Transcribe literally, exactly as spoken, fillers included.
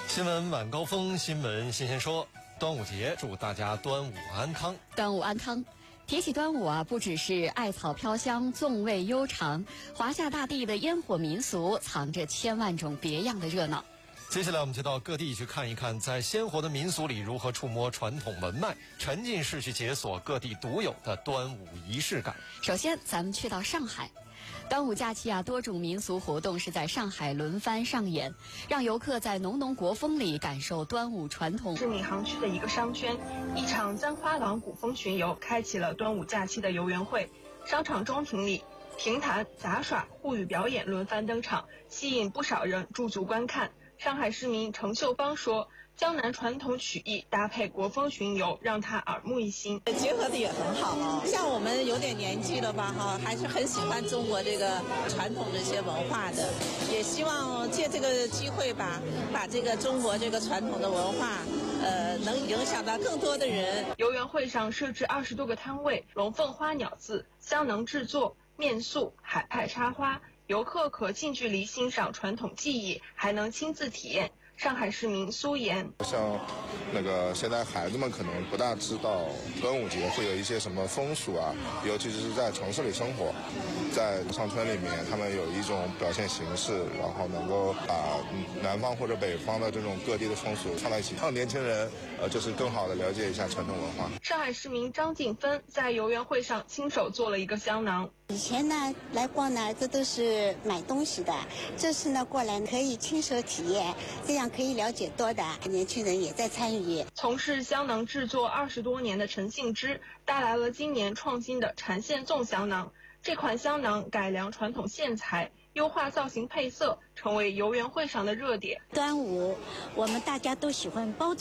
新闻晚高峰，新闻新鲜说。端午节，祝大家端午安康。 端午安康。提起端午啊，不只是艾草飘香、粽味悠长，华夏大地的烟火民俗藏着千万种别样的热闹。 接下来我们就到各地去看一看，在鲜活的民俗里如何触摸传统文脉，沉浸式去解锁各地独有的端午仪式感。 首先，咱们去到上海。端午假期啊，多种民俗活动是在上海轮番上演，让游客在浓浓国风里感受端午传统。 是闵行区的一个商圈，一场簪花廊古风巡游开启了端午假期的游园会。商场中庭里，评弹、杂耍、沪语表演轮番登场，吸引不少人驻足观看。上海市民程秀芳说，江南传统曲艺搭配国风巡游，让他耳目一新， 结合的也很好啊。像我们有点年纪了吧，哈，还是很喜欢中国这个传统这些文化的，也希望借这个机会吧，把这个中国这个传统的文化，呃，能影响到更多的人。 游园会上设置二十多个摊位，龙凤花鸟字、香囊制作、面塑、海派插花。游客可近距离欣赏传统技艺，还能亲自体验。上海市民苏岩， 像那个现在孩子们可能不大知道端午节会有一些什么风俗啊，尤其是在城市里生活，在商圈里面，他们有一种表现形式，然后能够把南方或者北方的这种各地的风俗放在一起，让年轻人呃就是更好的了解一下传统文化。 上海市民张静芬在游园会上亲手做了一个香囊。 以前呢来逛呢，这都是买东西的，这次呢过来可以亲手体验，这样可以了解多的，年轻人也在参与。 从事香囊制作二十多年的陈信之带来了今年创新的缠线粽香囊。这款香囊改良传统线材，优化造型配色，成为游园会上的热点。 端午我们大家都喜欢包